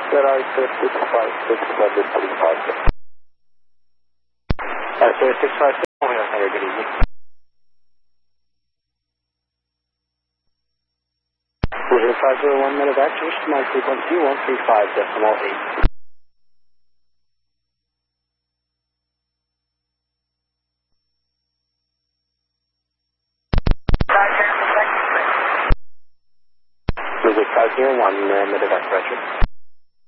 That I said 656, pretty positive. Sir, 656, have a good evening. Vision 501 medevac, change to my frequency 135.8. Visit 501 medevac, Roger.